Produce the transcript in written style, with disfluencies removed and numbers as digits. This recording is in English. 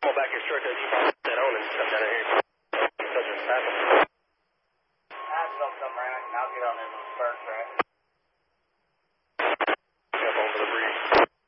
pull back his truck as you pop that on and stuff down here. Such a happen.